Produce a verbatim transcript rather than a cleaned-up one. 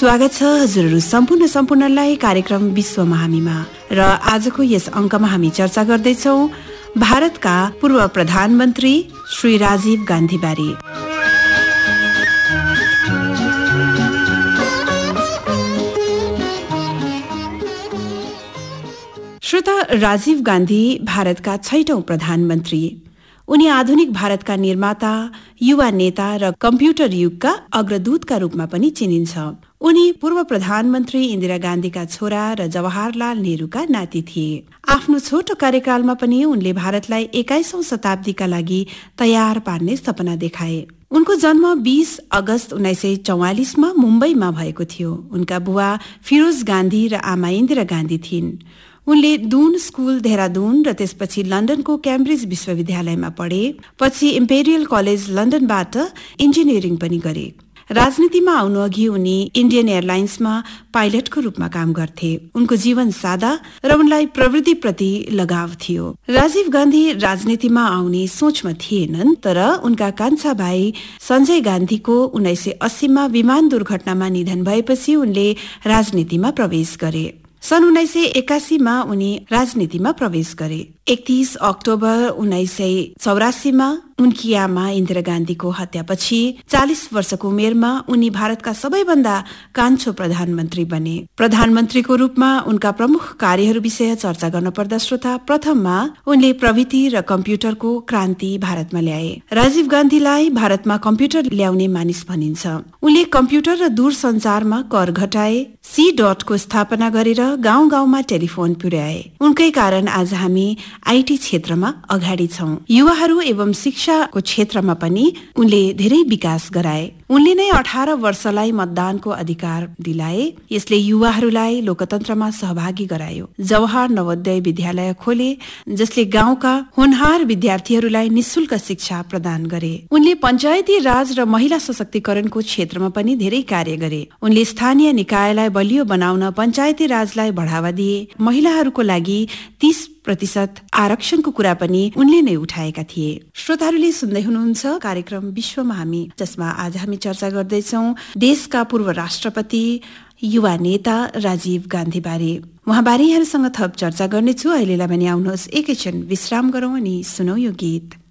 स्वागत छ हजुरहरू सम्पूर्ण सम्पूर्णलाई कार्यक्रम विश्वमा हामीमा। र आजको यस अङ्कमा हामी चर्चा गर्दैछौ भारतका पूर्व प्रधानमन्त्री श्री राजीव गान्धी बारे। श्रोता, राजीव गान्धी भारतका छैटौं प्रधानमन्त्री। उनी आधुनिक भारतका निर्माता, युवा नेता र कम्प्युटर युगका अग्रदूतका रूपमा पनि चिनिन्छ। उनी पूर्व प्रधानमन्त्री इन्दिरा गान्धीका छोरा र जवाहरलाल नेहरूका नाति थिए। आफ्नो छोटो कार्यकालमा पनि उनले भारतलाई एक्काइसौं शताब्दीका लागि तयार पार्ने सपना देखाए। उनको जन्म बीस अगस्त उन्नाइस सय चौवालिसमा मुम्बईमा भएको थियो। उनका बुवा फिरोज गान्धी र आमा इन्दिरा गान्धी थिइन्। उनले दून स्कुल देहरादून र त्यसपछि लन्डनको क्याम्ब्रिज विश्वविद्यालयमा पढे। पछि इम्पेरियल कलेज लन्डनबाट इन्जिनियरिङ पनि गरे। राजनीतिमा आउनु अघि उनी इन्डियन एयरलाइन्समा पाइलटको रूपमा काम गर्थे। उनको जीवन सादा र उनलाई प्रवृत्तिप्रति लगाव थियो। राजीव गान्धी राजनीतिमा आउने सोचमा थिएनन्, तर उनका कान्छा भाइ सञ्जय गान्धीको उन्नाइस सय अस्सीमा विमान दुर्घटनामा निधन भएपछि उनले राजनीतिमा प्रवेश गरे। सन् उन्नाइस सय एकासीमा उनी राजनीतिमा प्रवेश गरे। एकतीस अक्टोबर उन्नाइस सय चौरासीमा उनकी आमा इन्दिरा गान्धीको हत्यापछि चालिस वर्षको उमेरमा उनी भारतका सबैभन्दा कान्छो प्रधानमन्त्री बने। प्रधानमन्त्रीको रूपमा उनका प्रमुख कार्यहरू विषय चर्चा गर्न पर्दा श्रोता, प्रथममा उनले प्रविधि र कम्प्युटरको क्रान्ति भारतमा ल्याए। राजीव गान्धीलाई भारतमा कम्प्युटर ल्याउने मानिस भनिन्छ। उनले कम्प्युटर र दूरसञ्चारमा कर घटाए, सी डटको स्थापना गरेर गाउँ गाउँमा टेलिफोन पुर्याए। उनकै कारण आज हामी आईटी क्षेत्रमा अगाडि छौं। युवाहरू एवं शिक्षाको क्षेत्रमा पनि उनले धेरै विकास गराए। उनले नै अठार वर्षलाई मतदानको अधिकार दिलाए। यसले युवाहरूलाई लोकतन्त्रमा सहभागी गरायो। जवाहर नवोदय विद्यालय खोले, जसले गाउँका होनहार विद्यार्थीहरूलाई निशुल्क शिक्षा प्रदान गरे। उनले पञ्चायती राज र महिला सशक्तिकरणको क्षेत्रमा पनि धेरै कार्य गरे। उनले स्थानीय निकायलाई बलियो बनाउन पञ्चायती राजलाई बढावा दिए। महिलाहरूको लागि तीस प्रतिशत आरक्षणको कुरा पनि उनले नै उठाएका थिए। श्रोताहरूले सुन्दै हुनुहुन्छ कार्यक्रम विश्वमा हामी, जसमा आज हामी चर्चा गर्दैछौँ देशका पूर्व राष्ट्रपति, युवा नेता राजीव गान्धी बारे। उहाँबारे यहाँहरूसँग थप चर्चा गर्नेछु। अहिलेलाई पनि आउनुहोस् एकैछिन विश्राम गरौँ अनि सुनौ यो गीत।